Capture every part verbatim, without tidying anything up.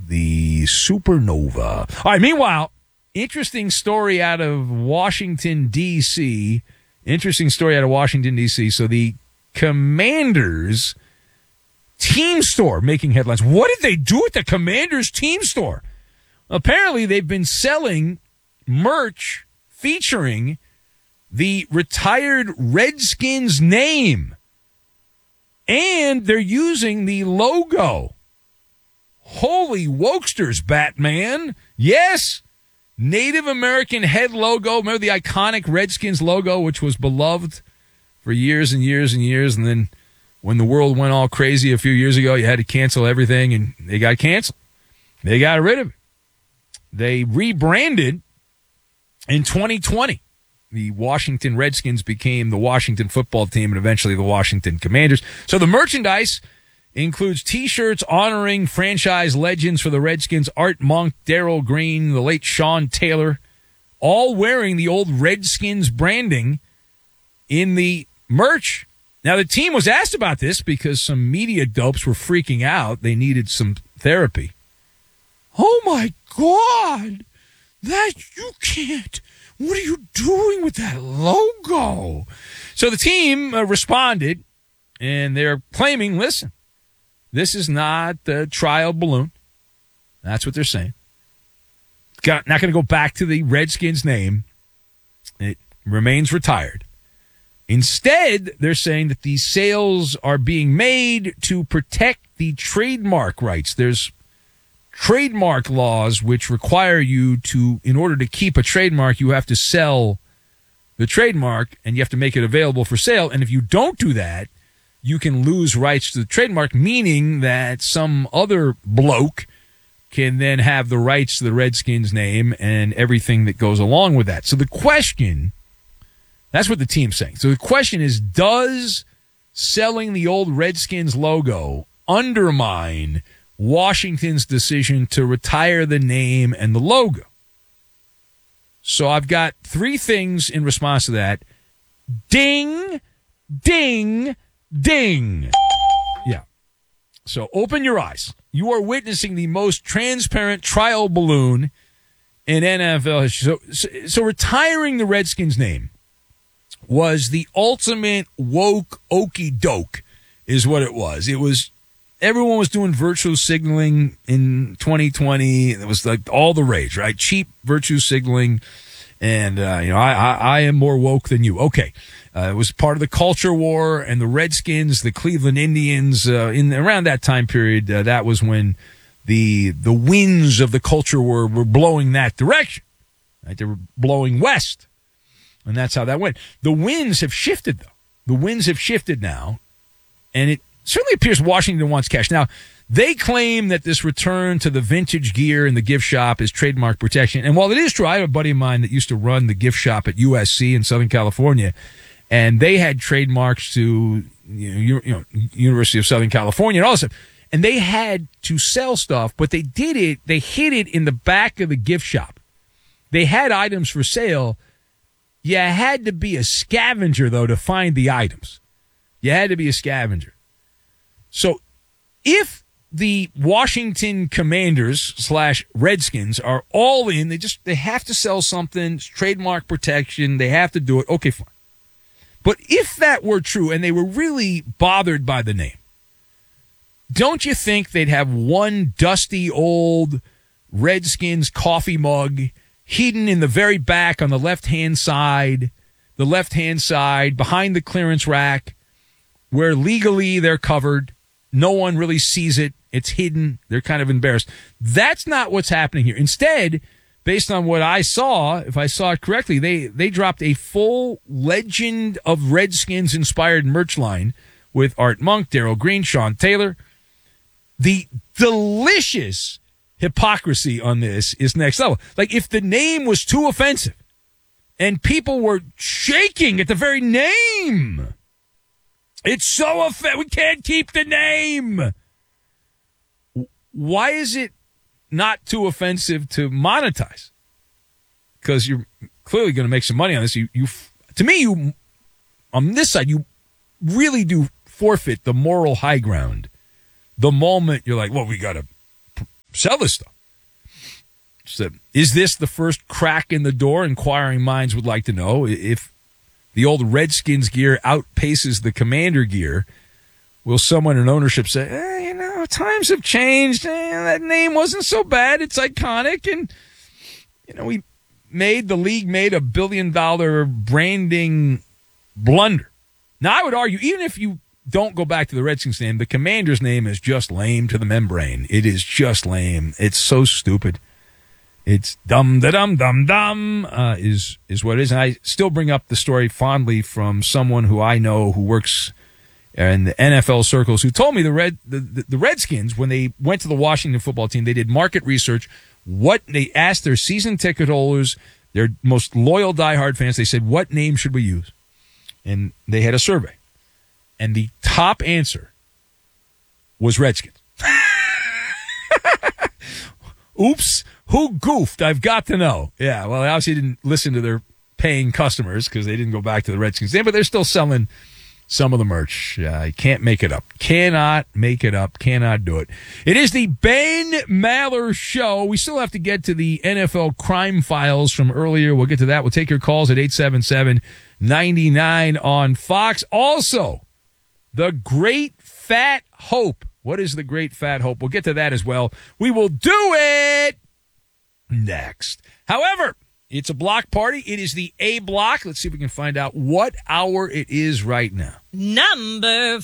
the Supernova. All right, meanwhile, interesting story out of Washington, D C Interesting story out of Washington, D C So the Commanders team store making headlines. What did they do at the Commanders team store? Apparently, they've been selling merch featuring the retired Redskins name. And they're using the logo. Holy wokesters, Batman. Yes. Native American head logo. Remember the iconic Redskins logo, which was beloved for years and years and years. And then when the world went all crazy a few years ago, you had to cancel everything, and they got canceled. They got rid of it. They rebranded in twenty twenty. The Washington Redskins became the Washington Football Team and eventually the Washington Commanders. So the merchandise includes T-shirts honoring franchise legends for the Redskins, Art Monk, Darrell Green, the late Sean Taylor, all wearing the old Redskins branding in the merch. Now, the team was asked about this because some media dopes were freaking out. They needed some therapy. Oh, my God. That you can't. What are you doing with that logo? So the team uh, responded, and they're claiming, listen, this is not the trial balloon. That's what they're saying. Got, not going to go back to the Redskins name. It remains retired. Instead, they're saying that these sales are being made to protect the trademark rights. There's trademark laws which require you to, in order to keep a trademark, you have to sell the trademark and you have to make it available for sale. And if you don't do that, you can lose rights to the trademark, meaning that some other bloke can then have the rights to the Redskins name and everything that goes along with that. So the question, that's what the team's saying. So the question is, does selling the old Redskins logo undermine Washington's decision to retire the name and the logo? So I've got three things in response to that. Ding, ding, ding. Yeah. So open your eyes. You are witnessing the most transparent trial balloon in N F L history. So, so, so retiring the Redskins name was the ultimate woke okey doke is what it was. It was, everyone was doing virtue signaling in twenty twenty. It was like all the rage, right? Cheap virtue signaling. And, uh, you know, I, I, I am more woke than you. Okay. Uh, it was part of the culture war, and the Redskins, the Cleveland Indians, uh, in around that time period, uh, that was when the, the winds of the culture war were blowing that direction, right? They were blowing west. And that's how that went. The winds have shifted, though. The winds have shifted now, and it certainly appears Washington wants cash. Now, they claim that this return to the vintage gear in the gift shop is trademark protection. And while it is true, I have a buddy of mine that used to run the gift shop at U S C in Southern California, and they had trademarks to, you know, you, you know University of Southern California and all this stuff. And they had to sell stuff, but they did it, they hid it in the back of the gift shop. They had items for sale. You had to be a scavenger, though, to find the items. You had to be a scavenger. So if the Washington Commanders slash Redskins are all in, they just, they have to sell something, it's trademark protection, they have to do it, okay, fine. But if that were true and they were really bothered by the name, don't you think they'd have one dusty old Redskins coffee mug hidden in the very back on the left-hand side, the left-hand side, behind the clearance rack, where legally they're covered. No one really sees it. It's hidden. They're kind of embarrassed. That's not what's happening here. Instead, based on what I saw, if I saw it correctly, they, they dropped a full Legend of Redskins-inspired merch line with Art Monk, Darrell Green, Sean Taylor. The delicious hypocrisy on this is next level. Like, if the name was too offensive and people were shaking at the very name, it's so offensive, we can't keep the name. Why is it not too offensive to monetize? Because you're clearly going to make some money on this. You, you, to me, you on this side, you really do forfeit the moral high ground the moment you're like, well, we got to Sell this stuff. So, is this the first crack in the door? Inquiring minds would like to know. If the old Redskins gear outpaces the Commander gear, will someone in ownership say, eh, you know, times have changed. Eh, that name wasn't so bad. It's iconic. And, you know, we made, the league made a billion dollar branding blunder. Now, I would argue, even if you don't go back to the Redskins name, the Commander's name is just lame to the membrane. It is just lame. It's so stupid. It's dum da dum dum dum uh, is is what it is. And I still bring up the story fondly from someone who I know who works in the N F L circles, who told me the Red the, the, the Redskins, when they went to the Washington football team, they did market research. What they asked their season ticket holders, their most loyal diehard fans, they said, "What name should we use?" And they had a survey, and the top answer was Redskins. Oops. Who goofed? I've got to know. Yeah, well, they obviously didn't listen to their paying customers because they didn't go back to the Redskins name, but they're still selling some of the merch. I uh, can't make it up. Cannot make it up. Cannot do it. It is the Ben Maller Show. We still have to get to the N F L crime files from earlier. We'll get to that. We'll take your calls at eight seven seven, nine nine on Fox. Also, the Great Fat Hope. What is the Great Fat Hope? We'll get to that as well. We will do it next. However, it's a block party. It is the A block. Let's see if we can find out what hour it is right now. Number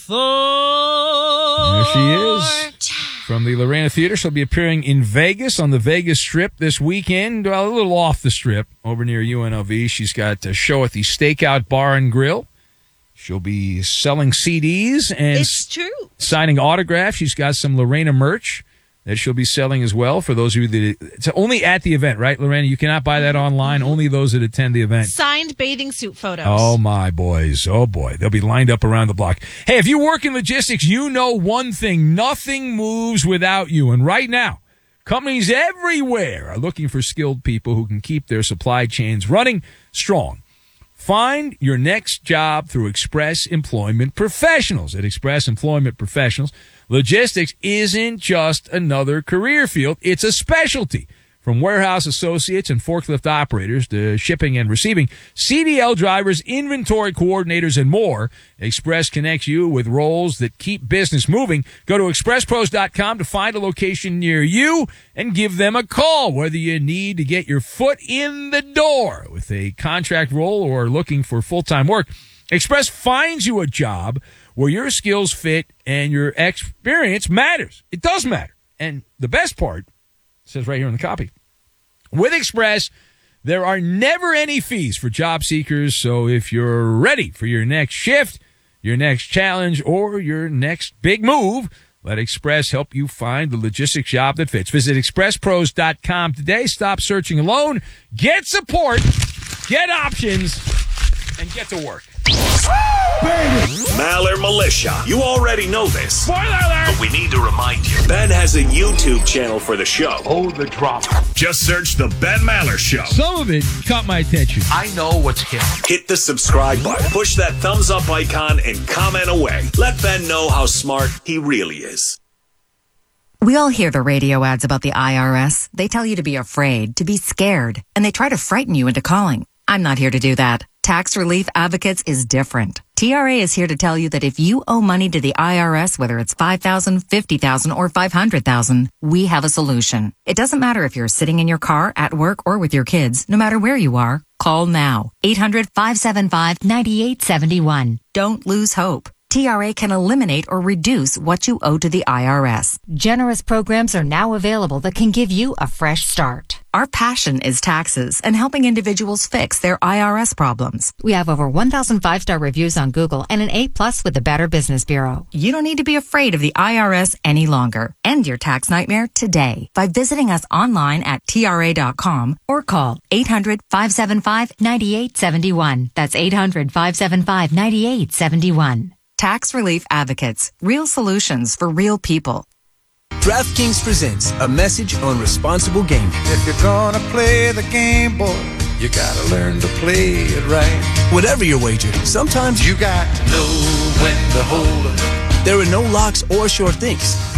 four. There she is. From the Lorena Theater. She'll be appearing in Vegas on the Vegas Strip this weekend. Well, a little off the Strip over near U N L V. She's got a show at the Stakeout Bar and Grill. She'll be selling C Ds and it's true. signing autographs. She's got some Lorena merch that she'll be selling as well for those of you that... It's only at the event, right, Lorena? You cannot buy that online. Only those that attend the event. Signed bathing suit photos. Oh, my boys. Oh, boy. They'll be lined up around the block. Hey, if you work in logistics, you know one thing. Nothing moves without you. And right now, companies everywhere are looking for skilled people who can keep their supply chains running strong. Find your next job through Express Employment Professionals. At Express Employment Professionals, logistics isn't just another career field. It's a specialty. From warehouse associates and forklift operators to shipping and receiving, C D L drivers, inventory coordinators, and more, Express connects you with roles that keep business moving. Go to express pros dot com to find a location near you and give them a call, whether you need to get your foot in the door with a contract role or looking for full-time work. Express finds you a job where your skills fit and your experience matters. It does matter. And the best part, it says right here in the copy, with Express, there are never any fees for job seekers. So if you're ready for your next shift, your next challenge, or your next big move, let Express help you find the logistics job that fits. Visit express pros dot com today. Stop searching alone. Get support, get options, and get to work. Maller Militia. You already know this. Spoiler alert! But we need to remind you. Ben has a YouTube channel for the show. Oh, the drama. Just search The Ben Maller Show. Some of it caught my attention. I know what's hip. Hit the subscribe button. Push that thumbs up icon and comment away. Let Ben know how smart he really is. We all hear the radio ads about the I R S. They tell you to be afraid, to be scared, and they try to frighten you into calling. I'm not here to do that. Tax Relief Advocates is different. T R A is here to tell you that if you owe money to the I R S, whether it's five thousand dollars, fifty thousand dollars, or five hundred thousand dollars, we have a solution. It doesn't matter if you're sitting in your car, at work, or with your kids. No matter where you are, call now. eight hundred, five seven five, nine eight seven one. Don't lose hope. T R A can eliminate or reduce what you owe to the I R S. Generous programs are now available that can give you a fresh start. Our passion is taxes and helping individuals fix their I R S problems. We have over one thousand five-star reviews on Google and an A plus with the Better Business Bureau. You don't need to be afraid of the I R S any longer. End your tax nightmare today by visiting us online at T R A dot com or call eight hundred, five seven five, nine eight seven one. That's eight hundred, five seven five, nine eight seven one. Tax Relief Advocates. Real solutions for real people. DraftKings presents a message on responsible gaming. If you're gonna play the game, boy, you gotta learn to play it right. Whatever your wager, sometimes you got to know when to hold 'em. There are no locks or sure things.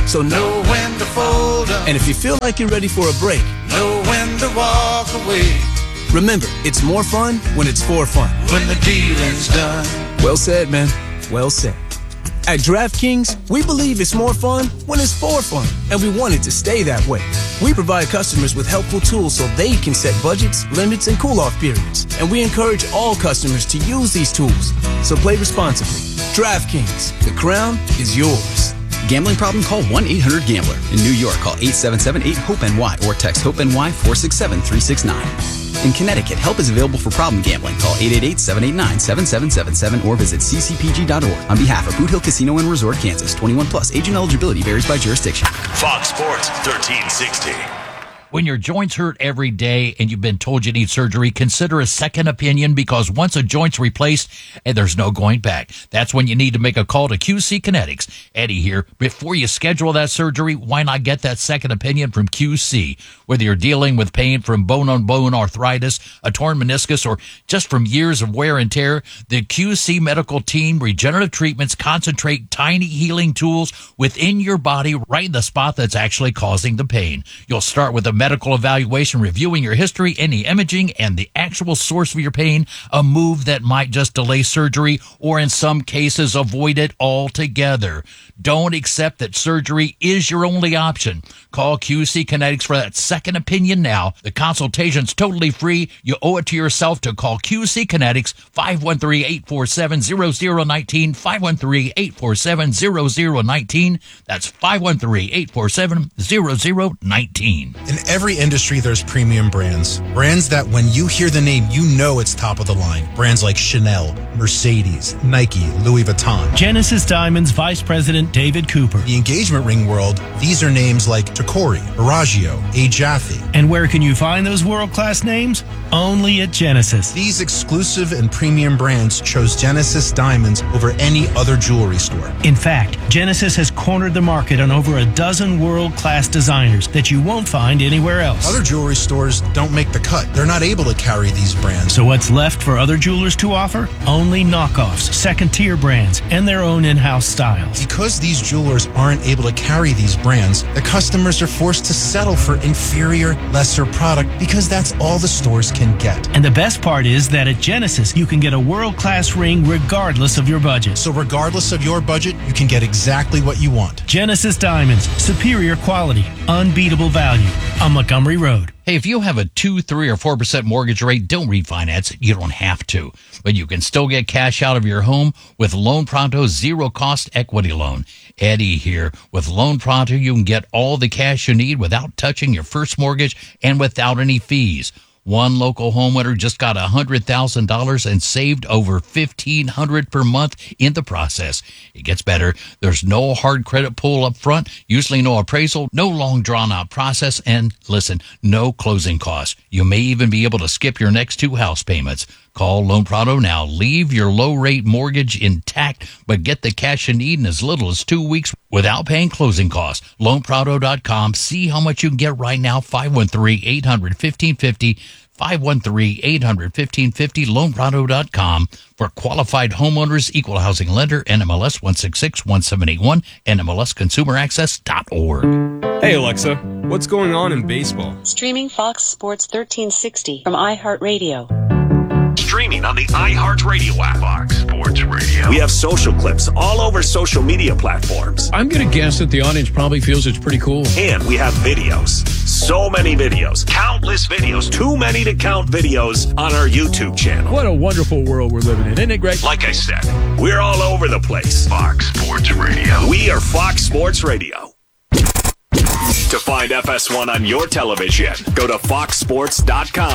So know when to fold up. And if you feel like you're ready for a break, Know when to walk away. remember, it's more fun when it's for fun. When the dealing's done. Well said, man. Well said. At DraftKings, we believe it's more fun when it's for fun, and we want it to stay that way. We provide customers with helpful tools so they can set budgets, limits, and cool-off periods, and we encourage all customers to use these tools. So play responsibly. DraftKings, the crown is yours. Gambling problem? Call one eight hundred gambler. In New York, call eight seven seven eight hope N Y or text HOPE-NY four six seven three six nine. In Connecticut, help is available for problem gambling. Call eight eight eight, seven eight nine, seven seven seven seven or visit c c p g dot org. On behalf of Boot Hill Casino and Resort, Kansas, twenty-one plus. Age and eligibility varies by jurisdiction. Fox Sports thirteen sixty. When your joints hurt every day and you've been told you need surgery, consider a second opinion, because once a joint's replaced, and there's no going back. That's when you need to make a call to Q C Kinetics. Eddie here. Before you schedule that surgery, why not get that second opinion from Q C? Whether you're dealing with pain from bone-on-bone arthritis, a torn meniscus, or just from years of wear and tear, the Q C medical team regenerative treatments concentrate tiny healing tools within your body right in the spot that's actually causing the pain. You'll start with a medical evaluation, reviewing your history, any imaging, and the actual source of your pain, a move that might just delay surgery or in some cases avoid it altogether. Don't accept that surgery is your only option. Call Q C Kinetics for that second opinion now. The consultation's totally free. You owe it to yourself to call Q C Kinetics, five one three, eight four seven, zero zero one nine, five one three, eight four seven, zero zero one nine. That's five one three, eight four seven, zero zero one nine. In every industry, there's premium brands. Brands that when you hear the name, you know it's top of the line. Brands like Chanel, Mercedes, Nike, Louis Vuitton. Genesis Diamonds Vice President David Cooper. The engagement ring world, these are names like Tacori, Aragio, A. Jaffe. And where can you find those world-class names? Only at Genesis. These exclusive and premium brands chose Genesis Diamonds over any other jewelry store. In fact, Genesis has cornered the market on over a dozen world-class designers that you won't find anywhere else. Other jewelry stores don't make the cut. They're not able to carry these brands. So what's left for other jewelers to offer? Only knockoffs, second-tier brands, and their own in-house styles. Because these jewelers aren't able to carry these brands, the customers are forced to settle for inferior, lesser product because that's all the stores can get. And the best part is that at Genesis, you can get a world-class ring regardless of your budget. So regardless of your budget, you can get exactly what you want. Genesis Diamonds, superior quality, unbeatable value on Montgomery Road. Hey, if you have a two, three, or four percent mortgage rate, don't refinance it. You don't have to. But you can still get cash out of your home with Loan Pronto's zero-cost equity loan. Eddie here. With Loan Pronto, you can get all the cash you need without touching your first mortgage and without any fees. One local homeowner just got one hundred thousand dollars and saved over fifteen hundred dollars per month in the process. It gets better. There's no hard credit pull up front, usually no appraisal, no long drawn-out process, and listen, no closing costs. You may even be able to skip your next two house payments. Call Loan Pronto now. Leave your low-rate mortgage intact, but get the cash you need in as little as two weeks without paying closing costs. loan pronto dot com. See how much you can get right now. five one three, eight hundred, fifteen fifty. five one three, eight hundred, fifteen fifty. loan pronto dot com. For qualified homeowners, equal housing lender, N M L S one six six one seven eight one, N M L S consumer access dot org. Hey Alexa, what's going on in baseball? Streaming Fox Sports thirteen sixty from iHeartRadio. Streaming on the iHeartRadio app. Fox Sports Radio. We have social clips all over social media platforms. I'm going to guess that the audience probably feels it's pretty cool. And we have videos. So many videos. Countless videos. Too many to count videos on our YouTube channel. What a wonderful world we're living in. Isn't it great? Like I said, we're all over the place. Fox Sports Radio. We are Fox Sports Radio. To find F S one on your television, go to fox sports dot com.